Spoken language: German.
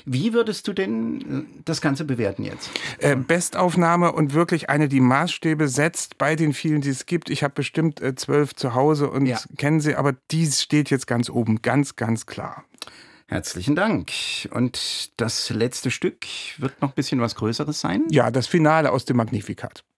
Wie würdest du denn das Ganze bewerten jetzt? Bestaufnahme und wirklich eine, die Maßstäbe setzt bei den vielen, die es gibt. Ich habe bestimmt 12 zu Hause und kenne sie, aber die steht jetzt ganz oben, ganz, ganz klar. Herzlichen Dank. Und das letzte Stück wird noch ein bisschen was Größeres sein? Ja, das Finale aus dem Magnificat.